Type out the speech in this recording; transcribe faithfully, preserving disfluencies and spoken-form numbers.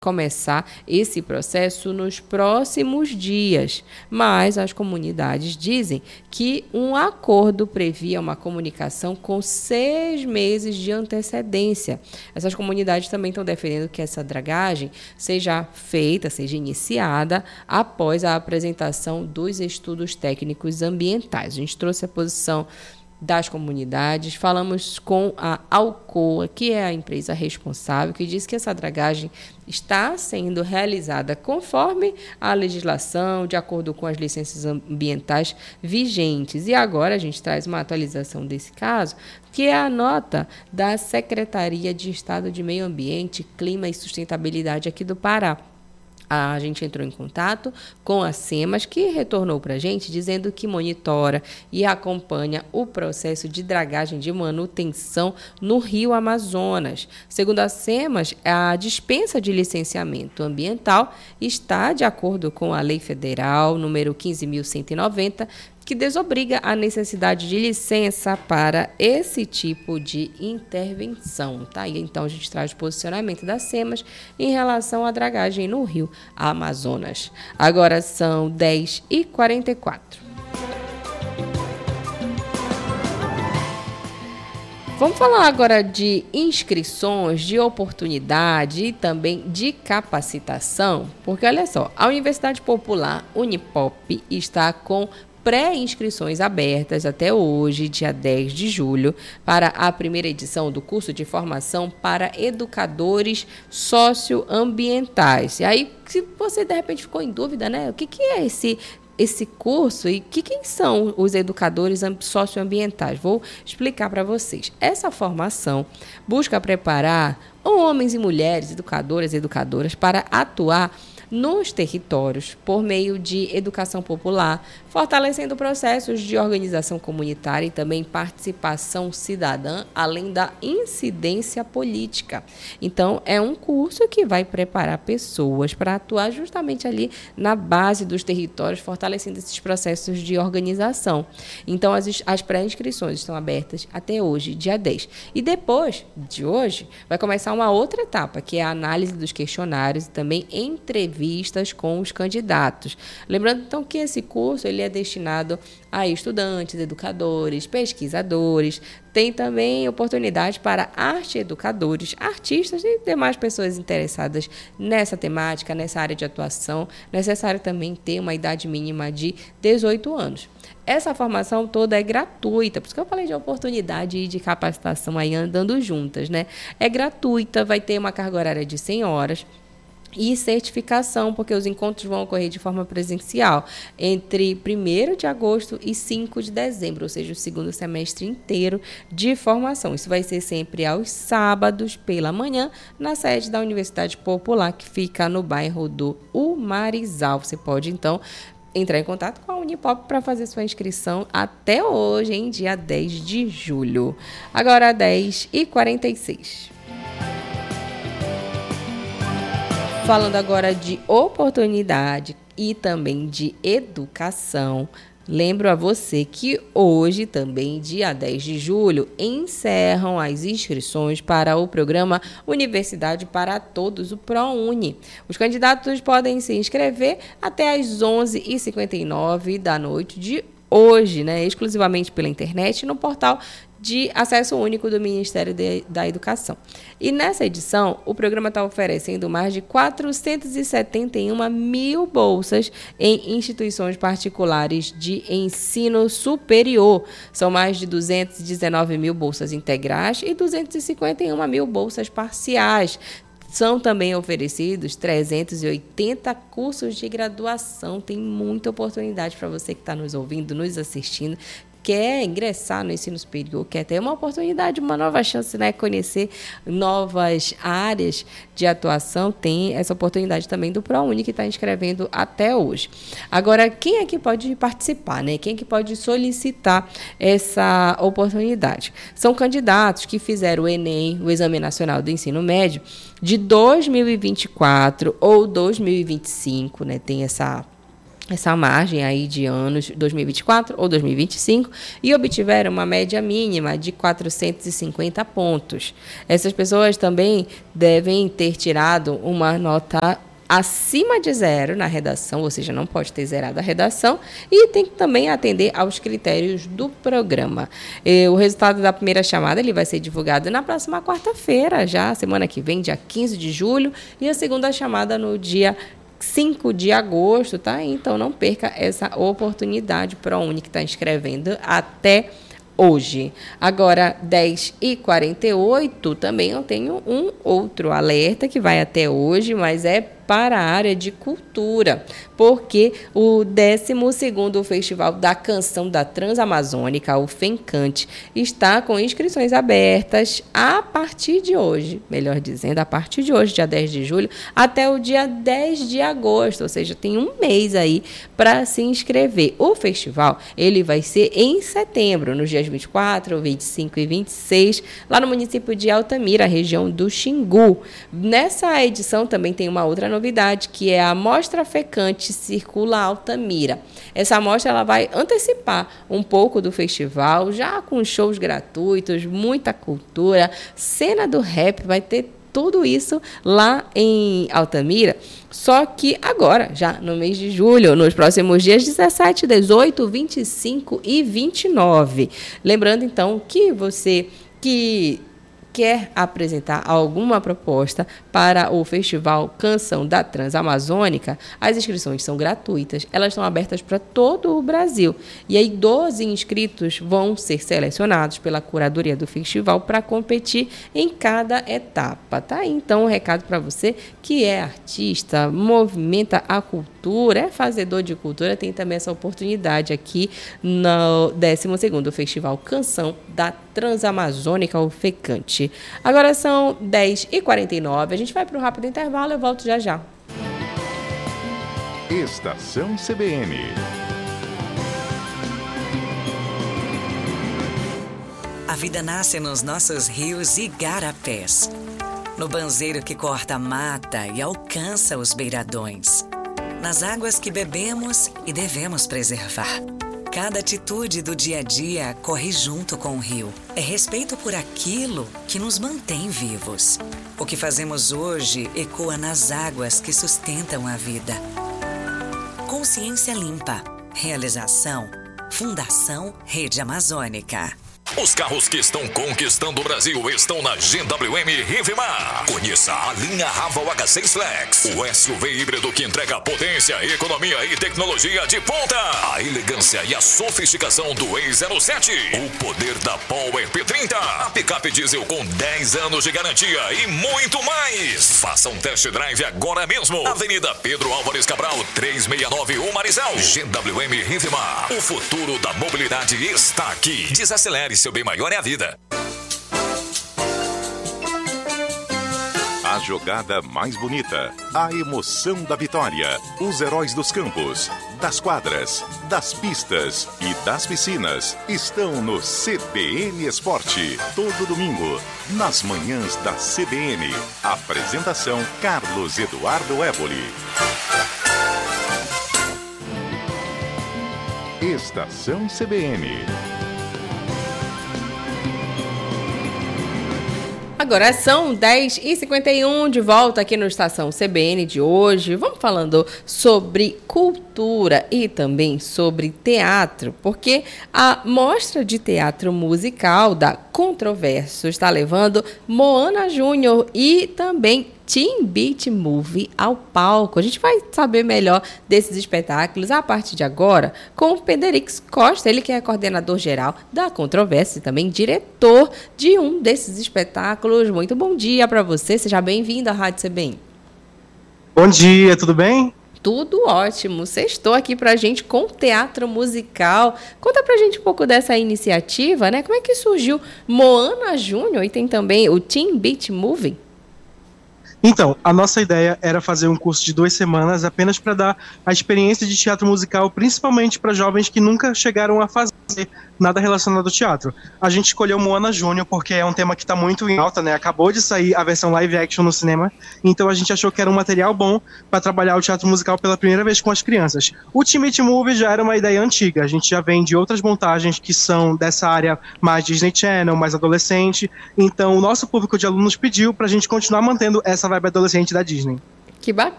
começar esse processo nos próximos dias, mas as comunidades dizem que um acordo previa uma comunicação com seis meses de antecedência. Essas comunidades também estão defendendo que essa dragagem seja feita, seja iniciada após a apresentação dos estudos técnicos ambientais. A gente trouxe a posição das comunidades, falamos com a Alcoa, que é a empresa responsável, que diz que essa dragagem está sendo realizada conforme a legislação, de acordo com as licenças ambientais vigentes. E agora a gente traz uma atualização desse caso, que é a nota da Secretaria de Estado de Meio Ambiente, Clima e Sustentabilidade aqui do Pará. A gente entrou em contato com a SEMAS, que retornou para a gente dizendo que monitora e acompanha o processo de dragagem de manutenção no Rio Amazonas. Segundo a SEMAS, a dispensa de licenciamento ambiental está de acordo com a Lei Federal número quinze mil cento e noventa, que desobriga a necessidade de licença para esse tipo de intervenção. Tá? E então a gente traz o posicionamento da SEMAS em relação à dragagem no Rio Amazonas. Agora são dez e quarenta e quatro. Vamos falar agora de inscrições, de oportunidade e também de capacitação, porque olha só, a Universidade Popular Unipop está com pré-inscrições abertas até hoje, dia dez de julho, para a primeira edição do curso de formação para educadores socioambientais. E aí, se você de repente ficou em dúvida, né? O que, que é esse esse curso e que, quem são os educadores socioambientais? Vou explicar para vocês. Essa formação busca preparar homens e mulheres, educadores e educadoras, para atuar nos territórios por meio de educação popular, fortalecendo processos de organização comunitária e também participação cidadã, além da incidência política. Então, é um curso que vai preparar pessoas para atuar justamente ali na base dos territórios, fortalecendo esses processos de organização. Então, as, as pré-inscrições estão abertas até hoje, dia dez. E depois de hoje, vai começar uma outra etapa, que é a análise dos questionários e também entrevistas com os candidatos. Lembrando, então, que esse curso ele é destinado a estudantes, educadores, pesquisadores. Tem também oportunidade para arte educadores, artistas e demais pessoas interessadas nessa temática, nessa área de atuação. Necessário também ter uma idade mínima de dezoito anos. Essa formação toda é gratuita, por isso que eu falei de oportunidade e de capacitação aí andando juntas, né? É gratuita, vai ter uma carga horária de cem horas. E certificação, porque os encontros vão ocorrer de forma presencial entre primeiro de agosto e cinco de dezembro, ou seja, o segundo semestre inteiro de formação. Isso vai ser sempre aos sábados pela manhã, na sede da Universidade Popular, que fica no bairro do Umarizal. Você pode, então, entrar em contato com a Unipop para fazer sua inscrição até hoje, em dia dez de julho. Agora, dez e quarenta e seis. Falando agora de oportunidade e também de educação, lembro a você que hoje, também dia dez de julho, encerram as inscrições para o programa Universidade para Todos, o ProUni. Os candidatos podem se inscrever até às onze e cinquenta e nove da noite de hoje, né, exclusivamente pela internet, no portal de acesso único do Ministério de, da Educação. E nessa edição, o programa está oferecendo mais de quatrocentas e setenta e uma mil bolsas em instituições particulares de ensino superior. São mais de duzentas e dezenove mil bolsas integrais e duzentas e cinquenta e uma mil bolsas parciais. São também oferecidos trezentos e oitenta cursos de graduação. Tem muita oportunidade para você que está nos ouvindo, nos assistindo, quer ingressar no ensino superior, quer ter uma oportunidade, uma nova chance, né, conhecer novas áreas de atuação, tem essa oportunidade também do ProUni, que está inscrevendo até hoje. Agora, quem é que pode participar, né? Quem é que pode solicitar essa oportunidade? São candidatos que fizeram o Enem, o Exame Nacional do Ensino Médio, de dois mil e vinte e quatro ou dois mil e vinte e cinco, né? Tem essa essa margem aí de anos dois mil e vinte e quatro ou dois mil e vinte e cinco e obtiveram uma média mínima de quatrocentos e cinquenta pontos. Essas pessoas também devem ter tirado uma nota acima de zero na redação, ou seja, não pode ter zerado a redação, e tem que também atender aos critérios do programa. E o resultado da primeira chamada ele vai ser divulgado na próxima quarta-feira, já semana que vem, dia quinze de julho, e a segunda chamada no dia cinco de agosto, tá? Então não perca essa oportunidade. ProUni que está inscrevendo até hoje. Agora, dez e quarenta e oito, também eu tenho um outro alerta que vai até hoje, mas é para a área de cultura, porque o décimo segundo Festival da Canção da Transamazônica, o FENCANT, está com inscrições abertas a partir de hoje, melhor dizendo, a partir de hoje, dia dez de julho, até o dia dez de agosto, ou seja, tem um mês aí para se inscrever. O festival, ele vai ser em setembro, nos dias vinte e quatro, vinte e cinco e vinte e seis, lá no município de Altamira, região do Xingu. Nessa edição também tem uma outra novidade, novidade, que é a Mostra FECANT Circula Altamira. Essa mostra ela vai antecipar um pouco do festival, já com shows gratuitos, muita cultura, cena do rap, vai ter tudo isso lá em Altamira. Só que agora, já no mês de julho, nos próximos dias dezessete, dezoito, vinte e cinco e vinte e nove. Lembrando, então, que você que quer apresentar alguma proposta para o Festival Canção da Transamazônica, as inscrições são gratuitas, elas estão abertas para todo o Brasil. E aí, doze inscritos vão ser selecionados pela curadoria do festival para competir em cada etapa. Tá aí, então, um recado para você que é artista, movimenta a cultura, é fazedor de cultura, tem também essa oportunidade aqui no décimo segundo Festival Canção da Transamazônica, o FECANT. Agora são dez e quarenta e nove, a gente vai para um rápido intervalo, eu volto já já. Estação C B N. A vida nasce nos nossos rios e igarapés, no banzeiro que corta a mata e alcança os beiradões, nas águas que bebemos e devemos preservar. Cada atitude do dia a dia corre junto com o rio. É respeito por aquilo que nos mantém vivos. O que fazemos hoje ecoa nas águas que sustentam a vida. Consciência Limpa. Realização. Fundação Rede Amazônica. Os carros que estão conquistando o Brasil estão na G W M Rivemar. Conheça a linha Raval H seis Flex, o S U V híbrido que entrega potência, economia e tecnologia de ponta. A elegância e a sofisticação do E zero sete. O poder da Power P trinta. A picape diesel com dez anos de garantia e muito mais. Faça um test drive agora mesmo. Avenida Pedro Álvares Cabral, trezentos e sessenta e nove, o Marizal. G W M Rivemar. O futuro da mobilidade está aqui. Desacelere. Seu bem maior é a vida. A jogada mais bonita, a emoção da vitória, os heróis dos campos, das quadras, das pistas e das piscinas estão no C B N Esporte. Todo domingo, nas manhãs da C B N. Apresentação Carlos Eduardo Évoli. Estação C B N. Agora são dez e cinquenta e um, de volta aqui no Estação C B N de hoje. Vamos falando sobre cultura e também sobre teatro, porque a Mostra de Teatro Musical da Controverso está levando Moana Júnior e também Teen Beat Movie ao palco. A gente vai saber melhor desses espetáculos a partir de agora com o Pederix Costa, ele que é coordenador geral da Controverso e também diretor de um desses espetáculos. Muito bom dia para você, seja bem-vindo à Rádio C B N. Bom dia, tudo bem? Tudo ótimo. Sextou aqui pra gente com teatro musical. Conta pra gente um pouco dessa iniciativa, né? Como é que surgiu Moana Júnior e tem também o Teen Beat Movie? Então, a nossa ideia era fazer um curso de duas semanas apenas para dar a experiência de teatro musical, principalmente para jovens que nunca chegaram a fazer nada relacionado ao teatro. A gente escolheu Moana Júnior porque é um tema que está muito em alta, né? Acabou de sair a versão live action no cinema, então a gente achou que era um material bom para trabalhar o teatro musical pela primeira vez com as crianças. Ultimate Movie já era uma ideia antiga, a gente já vem de outras montagens que são dessa área mais Disney Channel, mais adolescente, então o nosso público de alunos pediu para a gente continuar mantendo essa vibe adolescente da Disney. Que bacana.